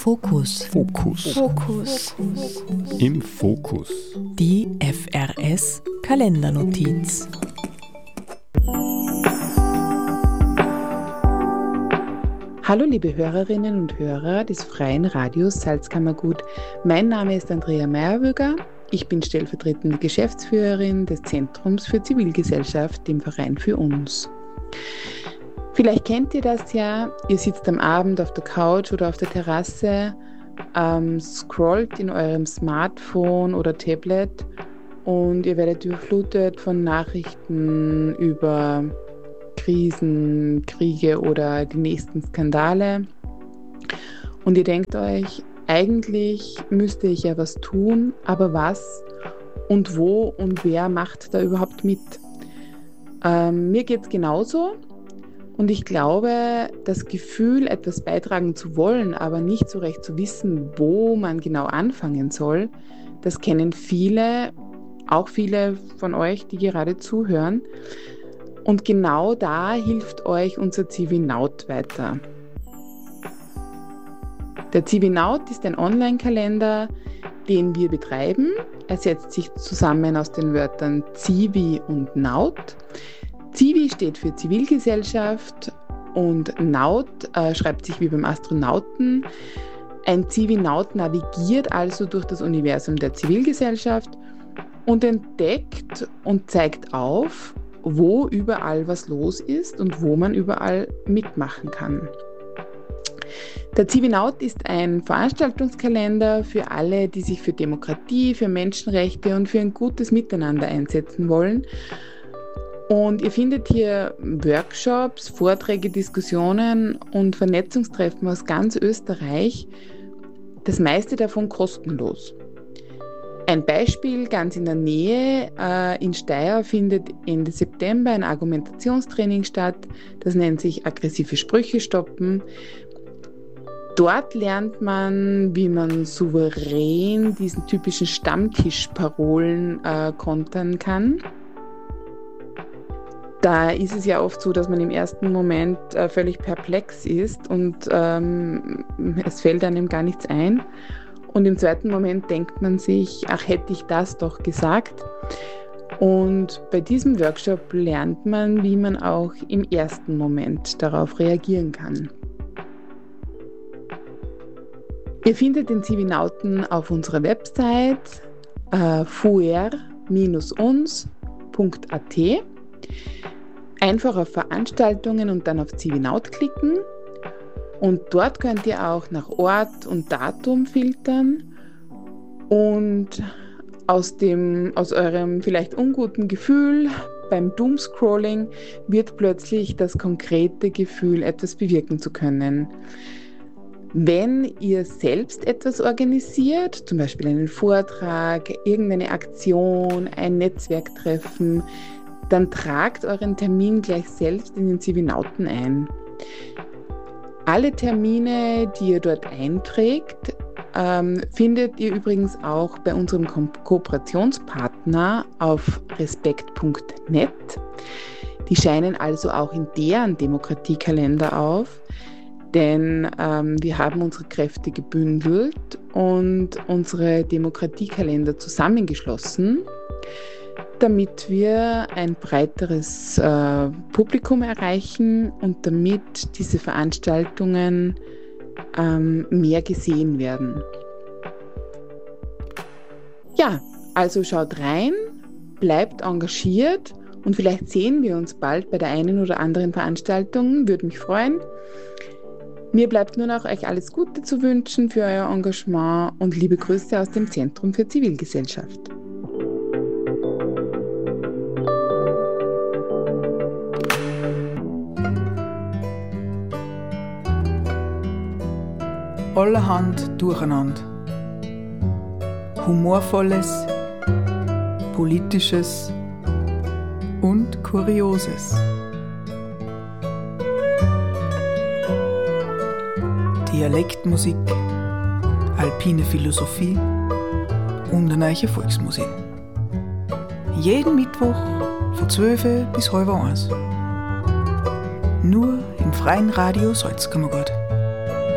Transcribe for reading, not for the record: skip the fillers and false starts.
Fokus. Im Fokus. Die FRS Kalendernotiz. Hallo liebe Hörerinnen und Hörer des Freien Radios Salzkammergut. Mein Name ist Andrea Meierwöger. Ich bin stellvertretende Geschäftsführerin des Zentrums für Zivilgesellschaft, dem Verein für uns. Vielleicht kennt ihr das ja, ihr sitzt am Abend auf der Couch oder auf der Terrasse, scrollt in eurem Smartphone oder Tablet und ihr werdet überflutet von Nachrichten über Krisen, Kriege oder die nächsten Skandale. Und ihr denkt euch, eigentlich müsste ich ja was tun, aber was und wo und wer macht da überhaupt mit? Mir geht es genauso. Und ich glaube, das Gefühl, etwas beitragen zu wollen, aber nicht so recht zu wissen, wo man genau anfangen soll, das kennen viele, auch viele von euch, die gerade zuhören. Und genau da hilft euch unser Civinaut weiter. Der Civinaut ist ein Online-Kalender, den wir betreiben. Er setzt sich zusammen aus den Wörtern Civi und Naut. Civi steht für Zivilgesellschaft und Naut schreibt sich wie beim Astronauten. Ein Civinaut navigiert also durch das Universum der Zivilgesellschaft und entdeckt und zeigt auf, wo überall was los ist und wo man überall mitmachen kann. Der Civinaut ist ein Veranstaltungskalender für alle, die sich für Demokratie, für Menschenrechte und für ein gutes Miteinander einsetzen wollen. Und ihr findet hier Workshops, Vorträge, Diskussionen und Vernetzungstreffen aus ganz Österreich, das meiste davon kostenlos. Ein Beispiel ganz in der Nähe, in Steyr findet Ende September ein Argumentationstraining statt, das nennt sich aggressive Sprüche stoppen. Dort lernt man, wie man souverän diesen typischen Stammtischparolen kontern kann. Da ist es ja oft so, dass man im ersten Moment völlig perplex ist und es fällt einem gar nichts ein. Und im zweiten Moment denkt man sich, ach, hätte ich das doch gesagt. Und bei diesem Workshop lernt man, wie man auch im ersten Moment darauf reagieren kann. Ihr findet den Civinauten auf unserer Website fuer-uns.at. Einfach auf Veranstaltungen und dann auf Civinaut klicken. Und dort könnt ihr auch nach Ort und Datum filtern und aus eurem vielleicht unguten Gefühl beim Doomscrolling wird plötzlich das konkrete Gefühl, etwas bewirken zu können. Wenn ihr selbst etwas organisiert, zum Beispiel einen Vortrag, irgendeine Aktion, ein Netzwerktreffen, dann tragt euren Termin gleich selbst in den Civinauten ein. Alle Termine, die ihr dort einträgt, findet ihr übrigens auch bei unserem Kooperationspartner auf respekt.net. Die scheinen also auch in deren Demokratiekalender auf, denn wir haben unsere Kräfte gebündelt und unsere Demokratiekalender zusammengeschlossen, damit wir ein breiteres Publikum erreichen und damit diese Veranstaltungen mehr gesehen werden. Ja, also schaut rein, bleibt engagiert und vielleicht sehen wir uns bald bei der einen oder anderen Veranstaltung, würde mich freuen. Mir bleibt nur noch euch alles Gute zu wünschen für euer Engagement und liebe Grüße aus dem Zentrum für Zivilgesellschaft. Allerhand Durcheinander. Humorvolles, Politisches und Kurioses. Dialektmusik, alpine Philosophie und eine neue Volksmusik. Jeden Mittwoch von 12 bis 12:30. Nur im Freien Radio Salzkammergut.